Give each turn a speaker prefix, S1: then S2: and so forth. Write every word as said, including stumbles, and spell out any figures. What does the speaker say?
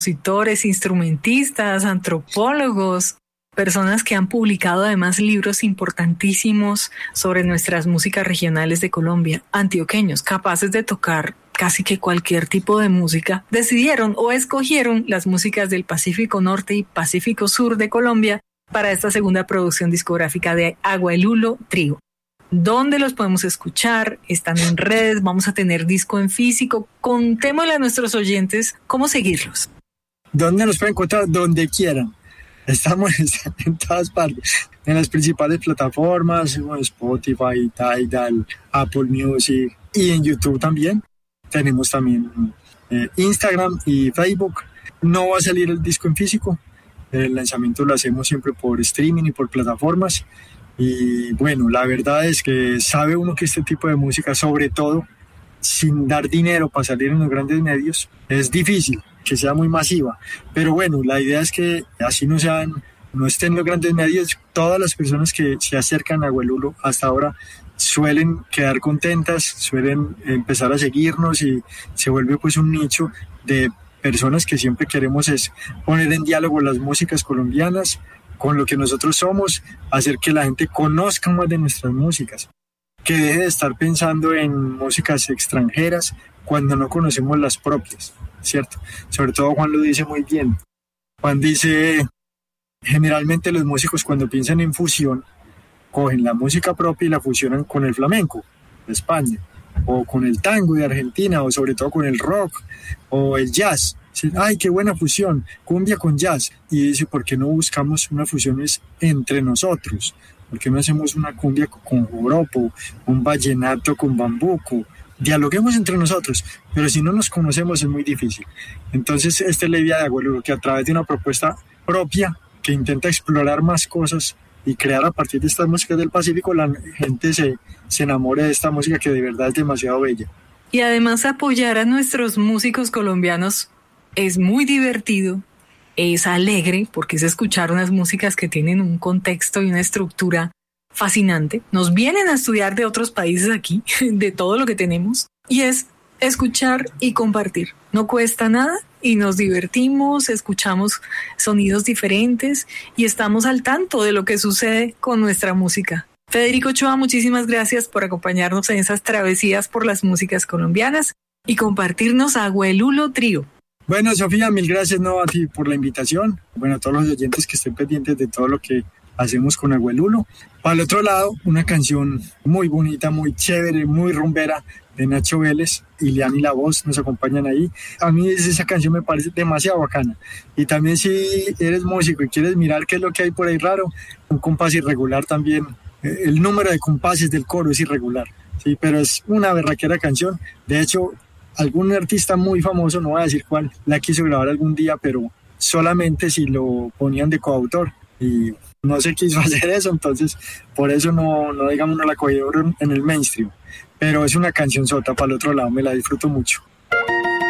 S1: compositores, instrumentistas, antropólogos, personas que han publicado además libros importantísimos sobre nuestras músicas regionales de Colombia, antioqueños, capaces de tocar casi que cualquier tipo de música, decidieron o escogieron las músicas del Pacífico Norte y Pacífico Sur de Colombia para esta segunda producción discográfica de Agua el Hulo Trío. ¿Dónde los podemos escuchar? ¿Están en redes? ¿Vamos a tener disco en físico? Contémosle a nuestros oyentes cómo seguirlos.
S2: ¿Dónde nos pueden encontrar? Donde quieran. Estamos en todas partes, en las principales plataformas, Spotify, Tidal, Apple Music y en YouTube también. Tenemos también eh, Instagram y Facebook. No va a salir el disco en físico. El lanzamiento lo hacemos siempre por streaming y por plataformas. Y bueno, la verdad es que sabe uno que este tipo de música, sobre todo sin dar dinero para salir en los grandes medios, es difícil que sea muy masiva. Pero bueno, la idea es que así no sean, no estén los grandes medios. Todas las personas que se acercan a Agua el Hulo hasta ahora suelen quedar contentas, suelen empezar a seguirnos y se vuelve pues un nicho de personas que siempre queremos es poner en diálogo las músicas colombianas con lo que nosotros somos, hacer que la gente conozca más de nuestras músicas, que deje de estar pensando en músicas extranjeras cuando no conocemos las propias, ¿cierto? Sobre todo Juan lo dice muy bien. Juan dice, generalmente los músicos cuando piensan en fusión, cogen la música propia y la fusionan con el flamenco de España, o con el tango de Argentina, o sobre todo con el rock, o el jazz. Ay, qué buena fusión, cumbia con jazz. Y dice, ¿por qué no buscamos una fusión entre nosotros? ¿Por qué no hacemos una cumbia con joropo, un vallenato con bambuco? Dialoguemos entre nosotros, pero si no nos conocemos es muy difícil. Entonces, esta es la idea de Agua el Hulo, que a través de una propuesta propia que intenta explorar más cosas y crear a partir de estas músicas del Pacífico, la gente se, se enamore de esta música que de verdad es demasiado bella.
S1: Y además apoyar a nuestros músicos colombianos es muy divertido, es alegre, porque es escuchar unas músicas que tienen un contexto y una estructura fascinante. Nos vienen a estudiar de otros países aquí, de todo lo que tenemos, y es escuchar y compartir. No cuesta nada y nos divertimos, escuchamos sonidos diferentes y estamos al tanto de lo que sucede con nuestra música. Federico Ochoa, muchísimas gracias por acompañarnos en esas travesías por las músicas colombianas y compartirnos Agua el Hulo Trío.
S2: Bueno, Sofía, mil gracias no, a ti por la invitación. Bueno, a todos los oyentes que estén pendientes de todo lo que hacemos con Agua el Hulo. Para el otro lado, una canción muy bonita, muy chévere, muy rumbera de Nacho Vélez. Ilian y la voz nos acompañan ahí. A mí esa canción me parece demasiado bacana. Y también si eres músico y quieres mirar qué es lo que hay por ahí raro, un compás irregular también. El número de compases del coro es irregular, sí, pero es una berraquera canción. De hecho, algún artista muy famoso, no voy a decir cuál, la quiso grabar algún día, pero solamente si lo ponían de coautor. Y no se quiso hacer eso, entonces por eso no, no digamos, no la cogieron en el mainstream. Pero es una canción sota para el otro lado, me la disfruto mucho.